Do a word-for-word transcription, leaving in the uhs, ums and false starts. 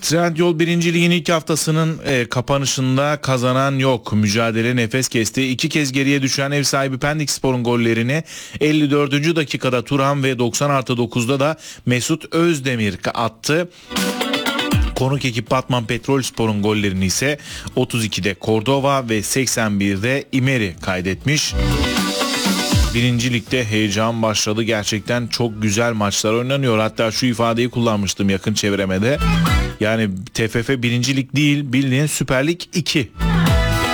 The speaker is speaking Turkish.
Trendyol birinci Lig'in ilk haftasının e, kapanışında kazanan yok. Mücadele nefes kesti. İki kez geriye düşen ev sahibi Pendikspor'un gollerini elli dördüncü dakikada Turan ve doksan artı dokuzda da Mesut Özdemir attı. Konuk ekip Batman Petrolspor'un gollerini ise otuz ikide Cordova ve seksen birde Imeri kaydetmiş. Birinci Lig'de heyecan başladı. Gerçekten çok güzel maçlar oynanıyor. Hatta şu ifadeyi kullanmıştım yakın çevremede. Yani T F F birinci Lig değil, bildiğin Süper Lig iki.